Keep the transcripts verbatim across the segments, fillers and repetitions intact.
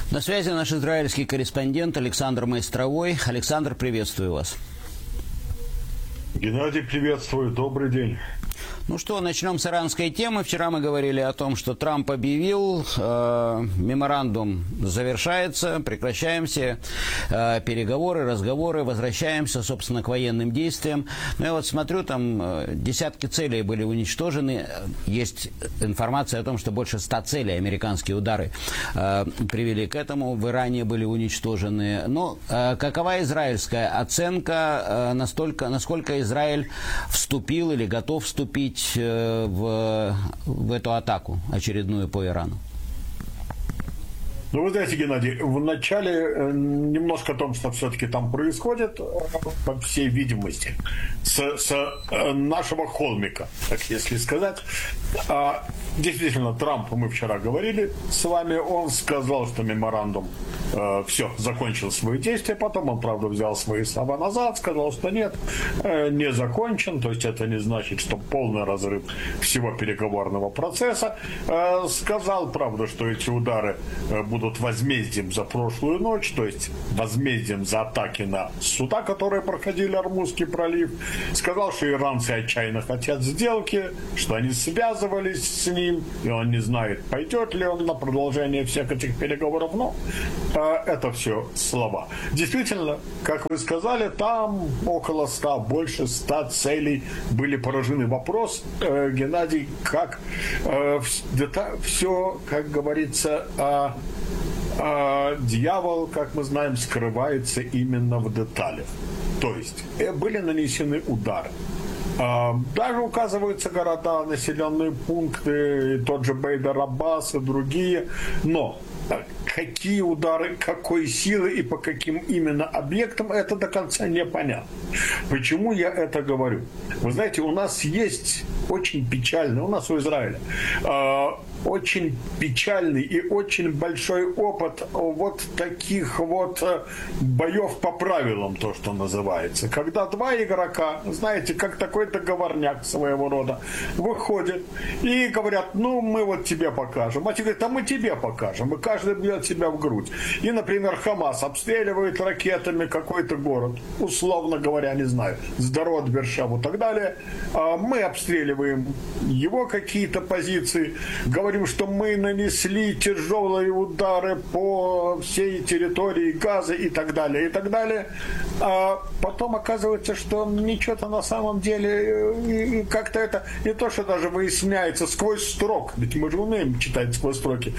На связи наш израильский корреспондент Александр Майстровой. Александр, приветствую вас. Геннадий, приветствую. Добрый день. Ну что, начнем с иранской темы. Вчера мы говорили о том, что Трамп объявил, э, меморандум завершается, прекращаем все э, переговоры, разговоры, возвращаемся, собственно, к военным действиям. Ну я вот смотрю, там э, десятки целей были уничтожены. Есть информация о том, что больше ста целей, американские удары, э, привели к этому. В Иране были уничтожены. Но э, какова израильская оценка, э, настолько, насколько Израиль вступил или готов вступить В, в эту атаку очередную по Ирану? Ну, вы знаете, Геннадий, вначале немножко о том, что все-таки там происходит, по всей видимости, с, с нашего холмика, так если сказать. Действительно, Трампу мы вчера говорили с вами, он сказал, что меморандум э, все, закончил свои действия, потом он, правда, взял свои слова назад, сказал, что нет, э, не закончен, то есть это не значит, что полный разрыв всего переговорного процесса. Э, сказал, правда, что эти удары э, будут возмездием за прошлую ночь, то есть возмездием за атаки на суда, которые проходили Ормузский пролив. Сказал, что иранцы отчаянно хотят сделки, что они связывались с ним, и он не знает, пойдет ли он на продолжение всех этих переговоров. Но э, это все слова. Действительно, как вы сказали, там около ста, больше ста целей были поражены. Вопрос, э, Геннадий, как э, это все, как говорится, э, э, дьявол, как мы знаем, скрывается именно в деталях. То есть э, были нанесены удары. Даже указываются города, населенные пункты, тот же Бейдар-Аббас и другие. Но какие удары, какой силы и по каким именно объектам, это до конца непонятно. Почему я это говорю? Вы знаете, у нас есть очень печальный, у нас у Израиля, очень печальный и очень большой опыт вот таких вот боев по правилам, то, что называется. Когда два игрока, знаете, как такой договорняк своего рода, выходят и говорят, ну, мы вот тебе покажем. А те говорят, а мы тебе покажем. И каждый бьет себя в грудь. И, например, Хамас обстреливает ракетами какой-то город, условно говоря, не знаю, Сдород, Бершеву и так далее. Мы обстреливаем его какие-то позиции, говорим, что мы нанесли тяжелые удары по всей территории Газы и так далее, и так далее. А потом оказывается, что ничего-то на самом деле как-то это не то, что даже выясняется сквозь строк, ведь мы же умеем читать сквозь строки,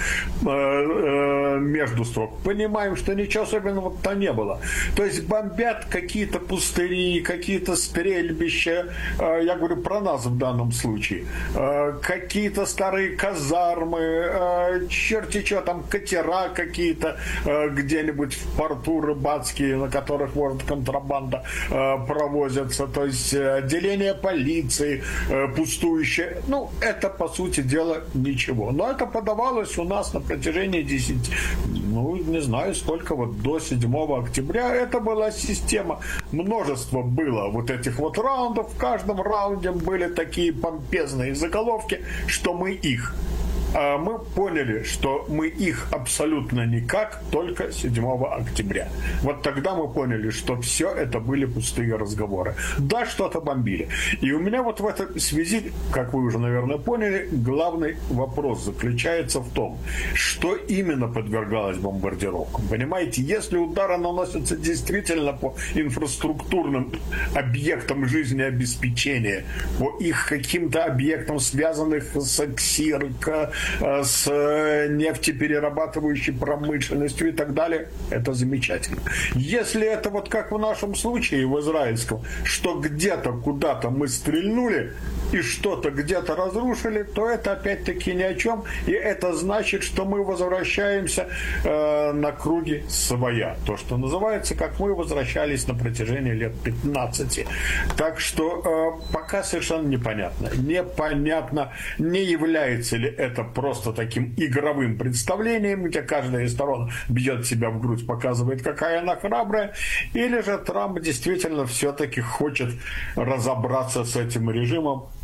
между строк, понимаем, что ничего особенного-то не было. То есть бомбят какие-то пустыри, какие-то стрельбища, я говорю про нас в данном случае, какие-то старые казармы, черти что там, катера какие-то где-нибудь в порту рыбацкие, на которых, может, контрабанда провозится, то есть отделение полиции пустующее. Ну, это, по сути дела, ничего. Но это подавалось у нас на протяжении десяти, ну, не знаю, сколько, вот до седьмого октября. Это была система. Множество было вот этих вот раундов. В каждом раунде были такие помпезные заголовки, что мы их. Мы поняли, что мы их абсолютно никак, только седьмого октября. Вот тогда мы поняли, что все это были пустые разговоры. Да, что-то бомбили. И у меня вот в этой связи, как вы уже, наверное, поняли, главный вопрос заключается в том, что именно подвергалось бомбардировкам. Понимаете, если удары наносятся действительно по инфраструктурным объектам жизнеобеспечения, по их каким-то объектам, связанных с КСИР, с нефтеперерабатывающей промышленностью и так далее, это замечательно. Если это вот как в нашем случае, в израильском, что где-то куда-то мы стрельнули и что-то где-то разрушили, то это опять-таки ни о чем, и это значит, что мы возвращаемся э, на круги своя. То, что называется, как мы возвращались на протяжении лет пятнадцати. Так что э, пока совершенно непонятно. Непонятно, не является ли это просто таким игровым представлением, где каждая из сторон бьет себя в грудь, показывает, какая она храбрая, или же Трамп действительно все-таки хочет разобраться с этим режимом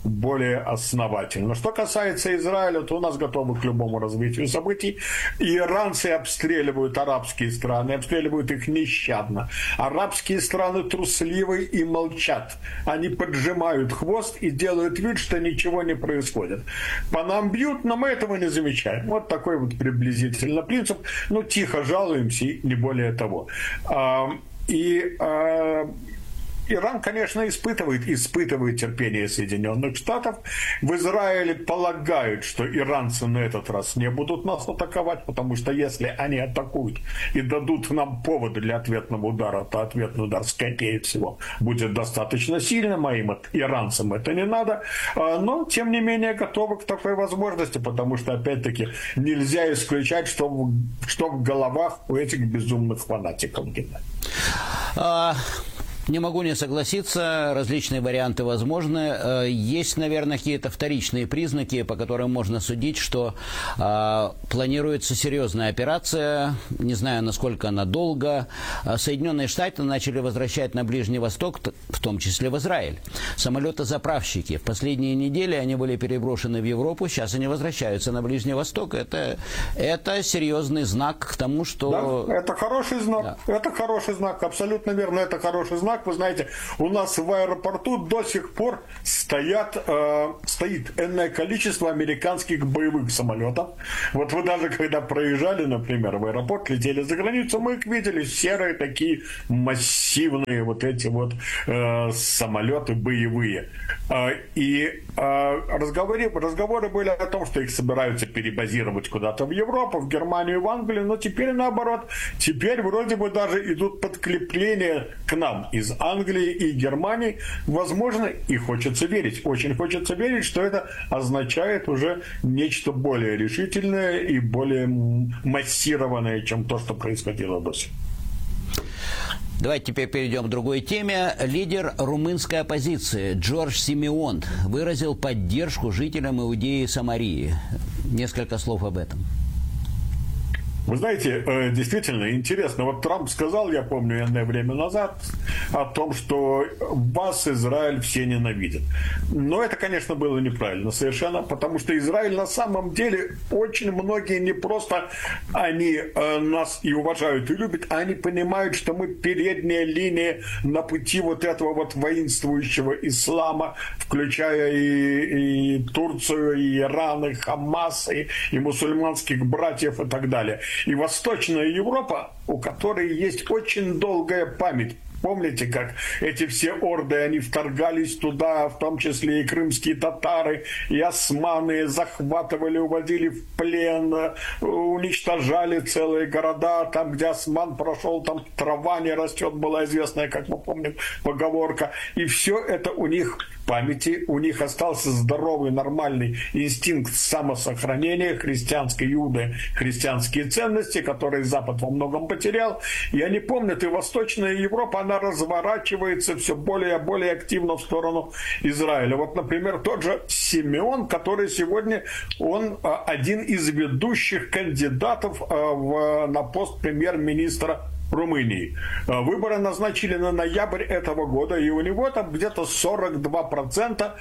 более основательно. Что касается Израиля, то у нас готовы к любому развитию событий. И иранцы обстреливают арабские страны, обстреливают их нещадно. Арабские страны трусливы и молчат. Они поджимают хвост и делают вид, что ничего не происходит. По нам бьют, но мы этого не замечаем. Вот такой вот приблизительно принцип. Ну, тихо жалуемся, не более того. И Иран, конечно, испытывает, испытывает терпение Соединенных Штатов. В Израиле полагают, что иранцы на этот раз не будут нас атаковать, потому что если они атакуют и дадут нам повод для ответного удара, то ответный удар, скорее всего, будет достаточно сильным, а им, иранцам, это не надо. Но, тем не менее, готовы к такой возможности, потому что, опять-таки, нельзя исключать, что в, что в головах у этих безумных фанатиков. А... Не могу не согласиться, различные варианты возможны. Есть, наверное, какие-то вторичные признаки, по которым можно судить, что э, планируется серьезная операция, не знаю, насколько она долго. Соединенные Штаты начали возвращать на Ближний Восток, в том числе в Израиль, самолеты-заправщики. В последние недели они были переброшены в Европу, сейчас они возвращаются на Ближний Восток. Это, это серьезный знак к тому, что... Да, это хороший знак, да. Это хороший знак, абсолютно верно, это хороший знак. Вы знаете, у нас в аэропорту до сих пор стоят, э, стоит энное количество американских боевых самолетов. Вот вы даже когда проезжали, например, в аэропорт, летели за границу, мы их видели, серые такие массивные вот эти вот э, самолеты боевые. Э, и э, разговоры, разговоры были о том, что их собираются перебазировать куда-то в Европу, в Германию, в Англию, но теперь наоборот. Теперь вроде бы даже идут подкрепления к нам из Англии и Германии, возможно, и хочется верить, очень хочется верить, что это означает уже нечто более решительное и более массированное, чем то, что происходило до сих пор. Давайте теперь перейдем к другой теме. Лидер румынской оппозиции Джордж Симеон выразил поддержку жителям Иудеи и Самарии. Несколько слов об этом. Вы знаете, действительно интересно. Вот Трамп сказал, я помню, энное время назад, о том, что вас, Израиль, все ненавидят. Но это, конечно, было неправильно совершенно, потому что Израиль на самом деле очень многие не просто они нас и уважают, и любят, а они понимают, что мы передняя линия на пути вот этого вот воинствующего ислама, включая и, и Турцию, и Иран, и Хамас, и, и мусульманских братьев и так далее. И Восточная Европа, у которой есть очень долгая память. Помните, как эти все орды, они вторгались туда, в том числе и крымские татары, и османы, захватывали, уводили в плен, уничтожали целые города. Там, где осман прошел, там трава не растет, была известная, как мы помним, поговорка. И все это у них в памяти, у них остался здоровый, нормальный инстинкт самосохранения, христианской Иуды, христианские ценности, которые Запад во многом потерял. И они помнят, и Восточная Европа, она разворачивается все более и более активно в сторону Израиля. Вот, например, тот же Симеон, который сегодня, он один из ведущих кандидатов на пост премьер-министра Румынии. Выборы назначили на ноябрь этого года, и у него там где-то сорок два процента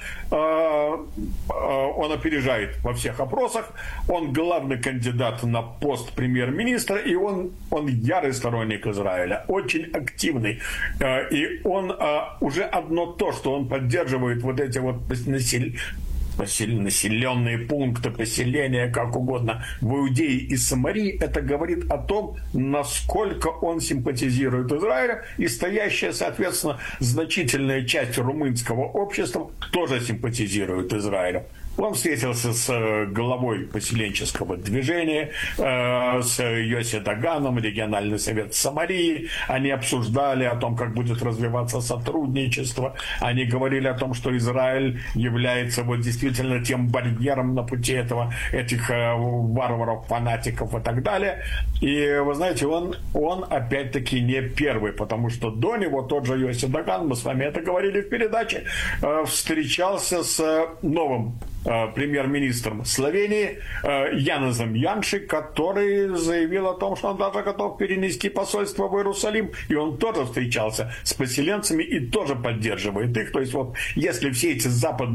он опережает во всех опросах. Он главный кандидат на пост премьер-министра, и он, он ярый сторонник Израиля, очень активный. И он уже одно то, что он поддерживает вот эти вот населения, населенные пункты, поселения, как угодно, в Иудее и Самарии, это говорит о том, насколько он симпатизирует Израилю, и стоящая, соответственно, значительная часть румынского общества тоже симпатизирует Израилю. Он встретился с главой поселенческого движения, с Йоси Даганом, региональный совет Самарии. Они обсуждали о том, как будет развиваться сотрудничество. Они говорили о том, что Израиль является вот действительно тем барьером на пути этого, этих варваров, фанатиков и так далее. И вы знаете, он, он опять-таки не первый, потому что до него тот же Йоси Даган, мы с вами это говорили в передаче, встречался с новым премьер-министром Словении Янезом Янши, который заявил о том, что он даже готов перенести посольство в Иерусалим, и он тоже встречался с поселенцами и тоже поддерживает их. То есть вот если все эти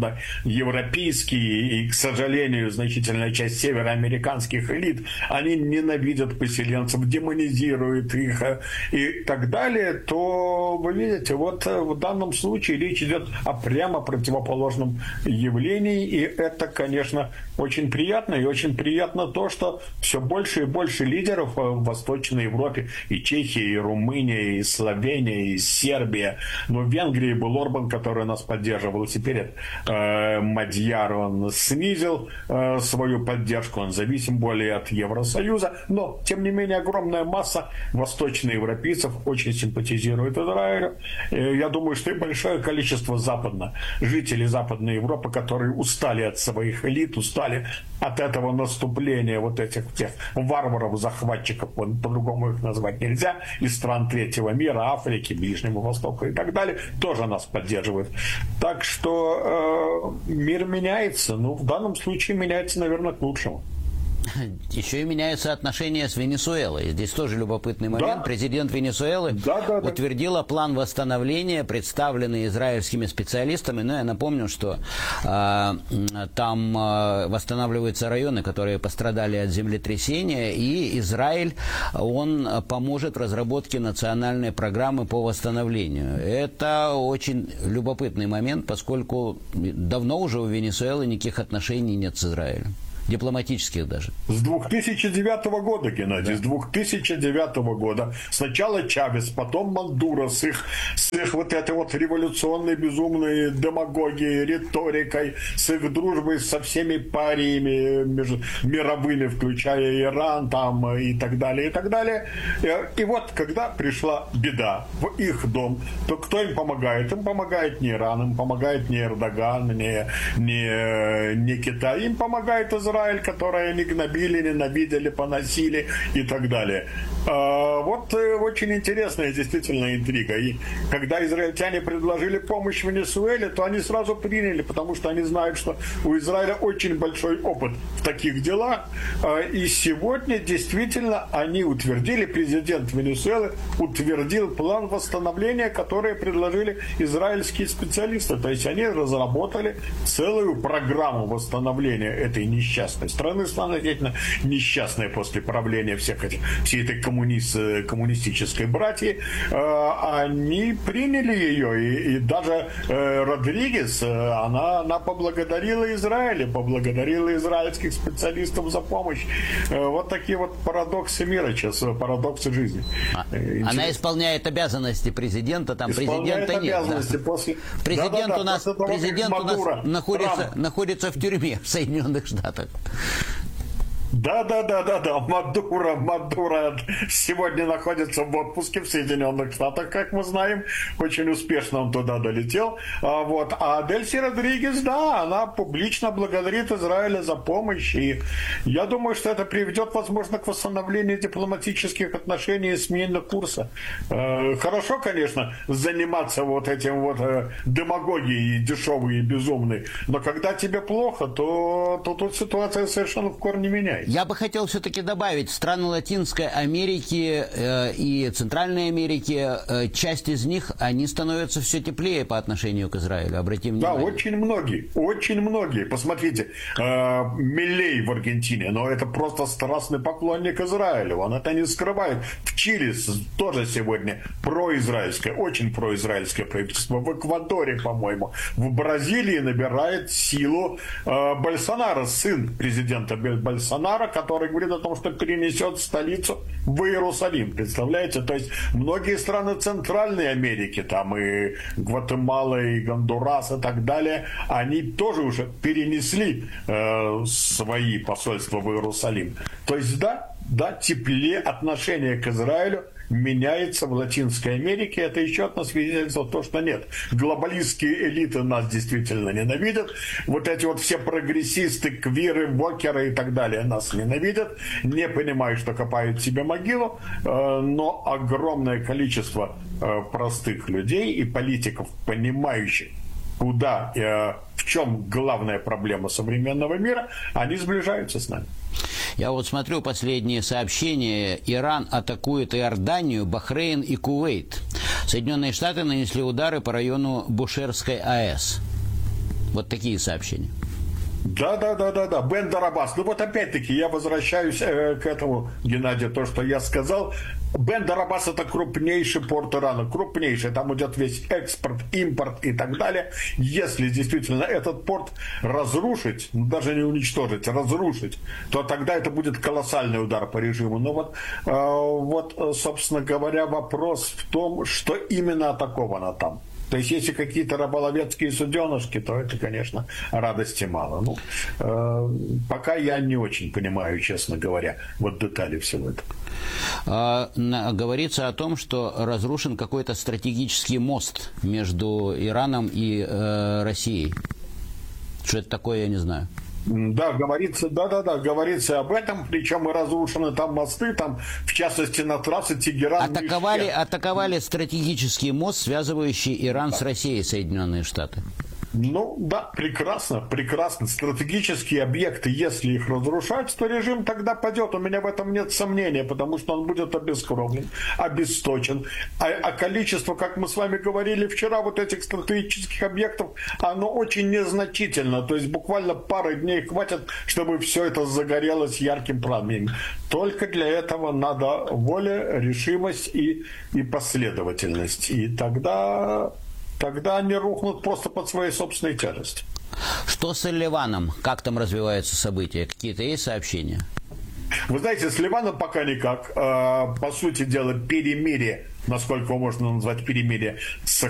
западноевропейские и, к сожалению, значительная часть североамериканских элит, они ненавидят поселенцев, демонизируют их и так далее, то вы видите, вот в данном случае речь идет о прямо противоположном явлении, и это, конечно, очень приятно, и очень приятно то, что все больше и больше лидеров в Восточной Европе, и Чехия, и Румыния, и Словения, и Сербия, но в Венгрии был Орбан, который нас поддерживал, и теперь э, Мадьяр, он снизил э, свою поддержку, он зависим более от Евросоюза, но, тем не менее, огромная масса восточноевропейцев очень симпатизирует Израилю. Э, я думаю, что и большое количество западно, жителей Западной Европы, которые устали от своих элит, устали от этого наступления вот этих тех варваров, захватчиков, по-другому их назвать нельзя, из стран третьего мира, Африки, Ближнего Востока и так далее, тоже нас поддерживают. Так что э, мир меняется, ну, в данном случае меняется, наверное, к лучшему. Еще и меняются отношения с Венесуэлой. Здесь тоже любопытный момент. Да. Президент Венесуэлы да, да, да. утвердила план восстановления, представленный израильскими специалистами. Но я напомню, что э, там э, восстанавливаются районы, которые пострадали от землетрясения, и Израиль, он поможет в разработке национальной программы по восстановлению. Это очень любопытный момент, поскольку давно уже у Венесуэлы никаких отношений нет с Израилем. Дипломатических даже. С две тысячи девятого года, Геннадий, да. С две тысячи девятого года. Сначала Чавес, потом Мадуро с их, с их вот этой вот революционной безумной демагогией, риторикой, с их дружбой со всеми париями мировыми, включая Иран там и так далее, и так далее. И, и вот, когда пришла беда в их дом, то кто им помогает? Им помогает не Иран, им помогает не Эрдоган, не, не, не Китай, им помогает Израиль, которые они гнобили, ненавидели, поносили и так далее. Вот очень интересная действительно интрига. И когда израильтяне предложили помощь Венесуэле, то они сразу приняли, потому что они знают, что у Израиля очень большой опыт в таких делах. И сегодня действительно они утвердили, президент Венесуэлы утвердил план восстановления, который предложили израильские специалисты. То есть они разработали целую программу восстановления этой несчастной страны. Страна действительно несчастная после правления всех этих, всей этой коммунист, коммунистической братьи. Они приняли ее, и, и даже Родригес, она, она поблагодарила Израиль, поблагодарила израильских специалистов за помощь. Вот такие вот парадоксы мира сейчас, парадоксы жизни. Интересно. Она исполняет обязанности президента, там исполняет президента нет. Да. После... Президент да, да, да, у нас, того, президент у нас находится, находится в тюрьме в Соединенных Штатах. Да, да, да, да, да. Мадуро, Мадуро сегодня находится в отпуске в Соединенных Штатах, как мы знаем. Очень успешно он туда долетел. А, вот. а Дельси Родригес, да, она публично благодарит Израиля за помощь. И я думаю, что это приведет, возможно, к восстановлению дипломатических отношений и смене курса. Э, хорошо, конечно, заниматься вот этим вот э, демагогией дешевой и безумной. Но когда тебе плохо, то, то тут ситуация совершенно в корне меняется. Я бы хотел все-таки добавить, страны Латинской Америки э, и Центральной Америки, э, часть из них, они становятся все теплее по отношению к Израилю. Обратим внимание. Да, очень многие, очень многие. Посмотрите, э, Милей в Аргентине, но это просто страстный поклонник Израилю, он это не скрывает. В Чили тоже сегодня произраильское, очень произраильское правительство. В Эквадоре, по-моему. В Бразилии набирает силу э, Больсонаро, сын президента Больсонаро, который говорит о том, что перенесет столицу в Иерусалим. Представляете? То есть многие страны Центральной Америки, там и Гватемала, и Гондурас и так далее, они тоже уже перенесли э, свои посольства в Иерусалим. То есть да, да, теплее отношение к Израилю меняется в Латинской Америке. Это еще одно свидетельство того, что нет. Глобалистские элиты нас действительно ненавидят. Вот эти вот все прогрессисты, квиры, вокеры и так далее нас ненавидят. Не понимаю, что копают себе могилу. Но огромное количество простых людей и политиков, понимающих куда, э, в чем главная проблема современного мира, они сближаются с нами. Я вот смотрю последние сообщения. Иран атакует Иорданию, Бахрейн и Кувейт. Соединенные Штаты нанесли удары по району Бушерской АЭС. Вот такие сообщения. Да, да, да, да, да. Бендер Аббас. Ну вот опять-таки я возвращаюсь э, к этому, Геннадий, то, что я сказал. Бендер Аббас — это крупнейший порт Ирана, крупнейший. Там идет весь экспорт, импорт и так далее. Если действительно этот порт разрушить, ну, даже не уничтожить, разрушить, то тогда это будет колоссальный удар по режиму. Но вот, э, вот, собственно говоря, вопрос в том, что именно атаковано там. То есть, если какие-то рыболовецкие суденышки, то это, конечно, радости мало. Ну, э, пока я не очень понимаю, честно говоря, вот детали всего этого. А, на, говорится о том, что разрушен какой-то стратегический мост между Ираном и э, Россией. Что это такое, я не знаю. Да, говорится, да-да-да, говорится об этом, причем и разрушены там мосты, там, в частности, на трассе Тегеран. Атаковали, атаковали стратегический мост, связывающий Иран с Россией, Соединенные Штаты. Ну, да, прекрасно, прекрасно. Стратегические объекты, если их разрушать, то режим тогда падет. У меня в этом нет сомнения, потому что он будет обескровлен, обесточен. А, а количество, как мы с вами говорили вчера, вот этих стратегических объектов, оно очень незначительно. То есть буквально пары дней хватит, чтобы все это загорелось ярким пламенем. Только для этого надо воля, решимость и, и последовательность. И тогда... Тогда они рухнут просто под своей собственной тяжестью. Что с Ливаном? Как там развиваются события? Какие-то есть сообщения? Вы знаете, с Ливаном пока никак. По сути дела, перемирие, насколько можно назвать перемирие, с